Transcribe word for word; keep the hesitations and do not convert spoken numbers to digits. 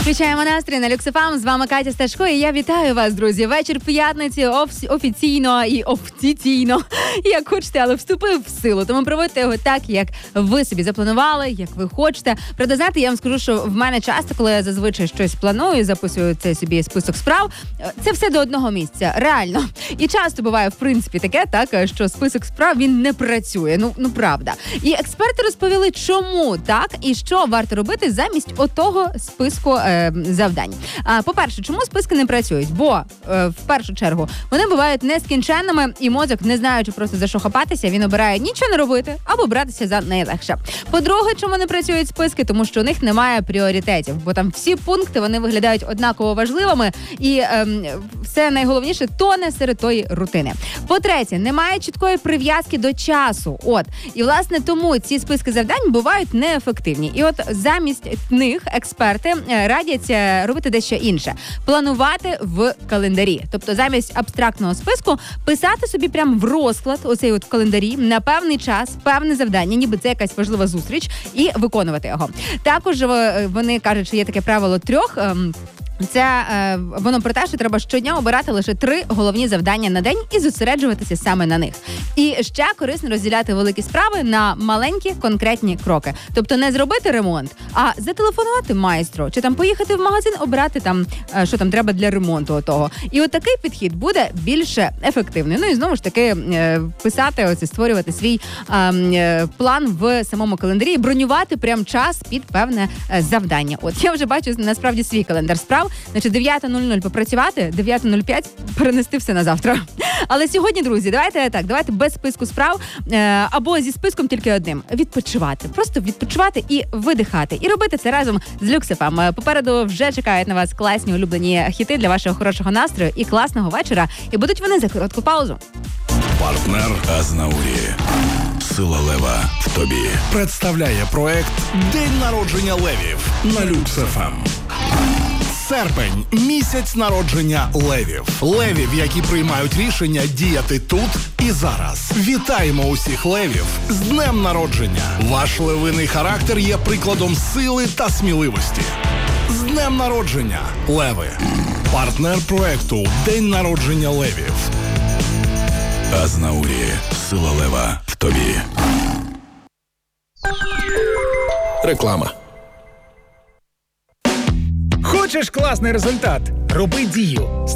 Включаємо настрій на Люкс еф ем. З вами Катя Сташко, і я вітаю вас, друзі. Вечір п'ятниці оф- офіційно і офіційно, як хочете, але вступив в силу. Тому проводьте його так, як ви собі запланували, як ви хочете. Правда, знаєте, я вам скажу, що в мене часто, коли я зазвичай щось планую, записую цей собі список справ, це все до одного місця, реально. І часто буває, в принципі, таке, так, що список справ, він не працює, ну, ну правда. І експерти розповіли, чому так, і що варто робити замість отого списку е, завдань. А, по-перше, чому списки не працюють? Бо, е, в першу чергу, вони бувають нескінченними, і мозок, не знаючи просто за що хапатися, він обирає нічого не робити або братися за найлегше. По-друге, чому не працюють списки? Тому що у них немає пріоритетів, бо там всі пункти, вони виглядають однаково важливими, і е, все найголовніше тоне серед тої рутини. По-третє, немає чіткої прив'язки до часу. От. І, власне, тому ці списки завдань бувають неефективні. І от замість них експерти радять робити дещо інше. Планувати в календарі. Тобто замість абстрактного списку писати собі прямо в розклад, оцей от в календарі, на певний час, певне завдання, ніби це якась важлива зустріч, і виконувати його. Також вони кажуть, що є таке правило трьох. Це е, воно про те, що треба щодня обирати лише три головні завдання на день і зосереджуватися саме на них. І ще корисно розділяти великі справи на маленькі конкретні кроки. Тобто не зробити ремонт, а зателефонувати майстру, чи там поїхати в магазин, обрати там, е, що там треба для ремонту отого. І от такий підхід буде більше ефективний. Ну і знову ж таки е, писати, оце, створювати свій е, план в самому календарі і бронювати прям час під певне е, завдання. От я вже бачу насправді свій календар справ. Значить, дев'ята нуль нуль попрацювати, дев'ята нуль п'ять перенести все на завтра. Але сьогодні, друзі, давайте так, давайте без списку справ, е, або зі списком тільки одним. Відпочивати. Просто відпочивати і видихати. І робити це разом з Люкс еф ем. Попереду вже чекають на вас класні улюблені хіти для вашого хорошого настрою і класного вечора. І будуть вони за коротку паузу. Партнер Азнаурі. Сила лева в тобі. Представляє проект День народження левів на Люкс еф ем. Серпень – місяць народження левів. Левів, які приймають рішення діяти тут і зараз. Вітаємо усіх левів з днем народження. Ваш левиний характер є прикладом сили та сміливості. З днем народження, леви. Партнер проекту День народження левів. Азнаурі. Сила лева в тобі. Реклама. Хочеш класний результат? Роби дію.